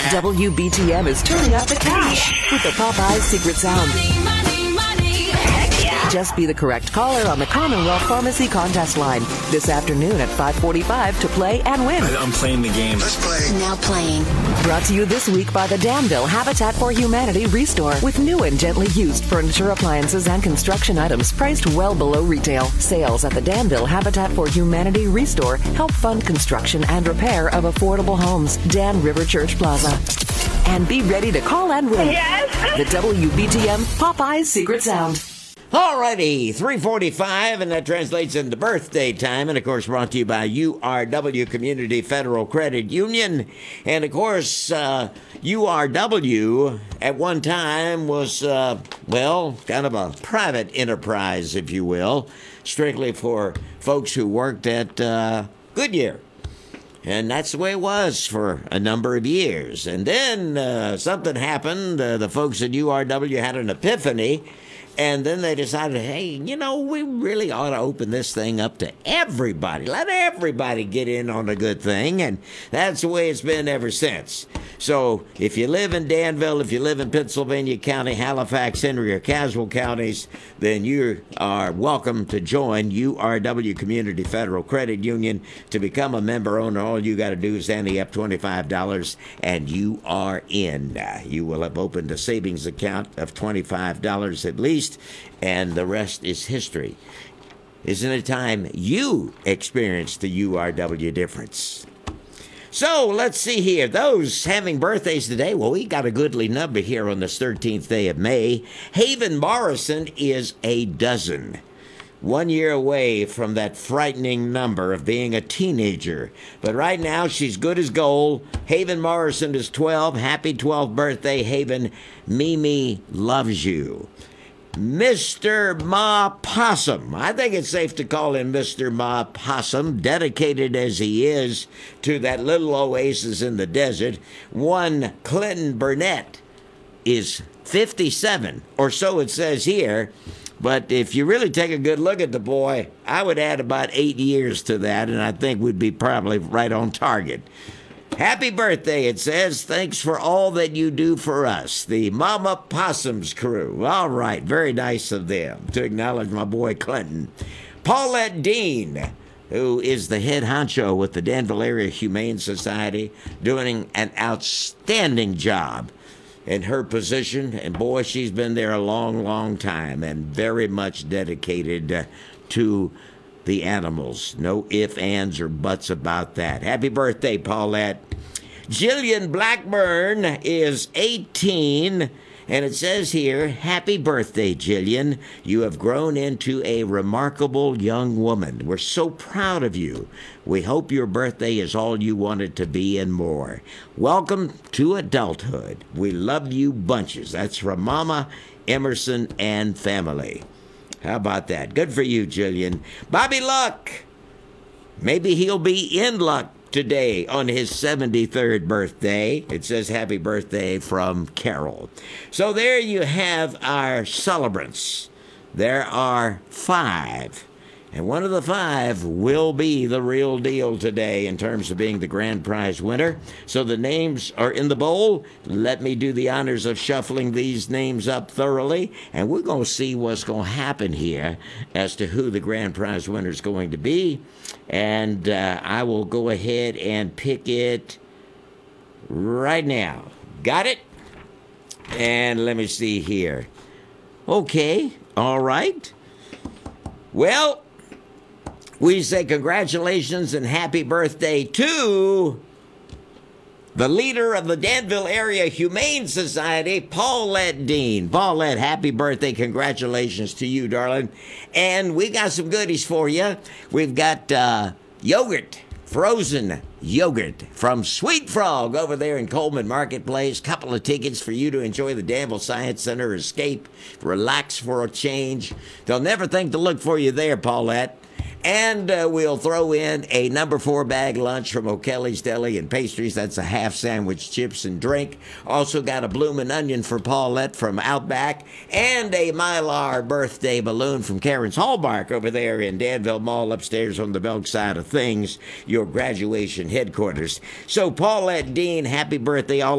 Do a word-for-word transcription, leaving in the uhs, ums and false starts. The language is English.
W B T M is turning up the cash with the Popeyes secret sound. Just be the correct caller on the Commonwealth Pharmacy contest line this afternoon at five forty-five to play and win. I'm playing the game. Let's play. Now playing. Brought to you this week by the Danville Habitat for Humanity Restore with new and gently used furniture, appliances, and construction items priced well below retail. Sales at the Danville Habitat for Humanity Restore help fund construction and repair of affordable homes. Dan River Church Plaza. And be ready to call and win. Yes. The W B T M Popeyes secret sound. Alrighty, three forty-five, and that translates into birthday time, and of course brought to you by U R W Community Federal Credit Union. And of course, uh, U R W at one time was, uh, well, kind of a private enterprise, if you will, strictly for folks who worked at uh, Goodyear. And that's the way it was for a number of years. And then uh, something happened. Uh, the folks at U R W had an epiphany. And then they decided, hey, you know, we really ought to open this thing up to everybody. Let everybody get in on a good thing. And that's the way it's been ever since. So if you live in Danville, if you live in Pennsylvania County, Halifax, Henry, or Caswell counties, then you are welcome to join U R W Community Federal Credit Union. To become a member owner, all you got to do is ante up twenty-five dollars and you are in. Uh, you will have opened a savings account of twenty-five dollars at least, and the rest is history. Isn't it time you experienced the U R W difference? So let's see here. Those having birthdays today, well, we got a goodly number here on this thirteenth day of May. Haven Morrison is a dozen. One year away from that frightening number of being a teenager. But right now, she's good as gold. Haven Morrison is twelve. Happy twelfth birthday, Haven. Mimi loves you. Mister Ma Possum. I think it's safe to call him Mister Ma Possum, dedicated as he is to that little oasis in the desert. One Clinton Burnett is fifty-seven, or so it says here. But if you really take a good look at the boy, I would add about eight years to that, and I think we'd be probably right on target. Happy birthday, it says. Thanks for all that you do for us. The Mama Possums crew. All right, very nice of them to acknowledge my boy Clinton. Paulette Dean, who is the head honcho with the Danville Area Humane Society, doing an outstanding job in her position. And boy, she's been there a long, long time and very much dedicated uh, to the animals. No ifs, ands, or buts about that. Happy birthday, Paulette. Jillian Blackburn is eighteen, and it says here, happy birthday, Jillian. You have grown into a remarkable young woman. We're so proud of you. We hope your birthday is all you wanted to be and more. Welcome to adulthood. We love you bunches. That's from Mama, Emerson, and family. How about that? Good for you, Jillian. Bobby Luck. Maybe he'll be in luck today on his seventy-third birthday. It says happy birthday from Carol. So there you have our celebrants. There are five. And one of the five will be the real deal today in terms of being the grand prize winner. So the names are in the bowl. Let me do the honors of shuffling these names up thoroughly. And we're going to see what's going to happen here as to who the grand prize winner is going to be. And uh, I will go ahead and pick it right now. Got it? And let me see here. Okay. All right. Well, we say congratulations and happy birthday to the leader of the Danville Area Humane Society, Paulette Dean. Paulette, happy birthday. Congratulations to you, darling. And we got some goodies for you. We've got uh, yogurt, frozen yogurt from Sweet Frog over there in Coleman Marketplace. Couple of tickets for you to enjoy the Danville Science Center, escape, relax for a change. They'll never think to look for you there, Paulette. And uh, we'll throw in a number four bag lunch from O'Kelly's Deli and Pastries. That's a half sandwich, chips, and drink. Also got a bloomin' onion for Paulette from Outback. And a Mylar birthday balloon from Karen's Hallmark over there in Danville Mall upstairs on the Belk side of things, your graduation headquarters. So Paulette Dean, happy birthday. All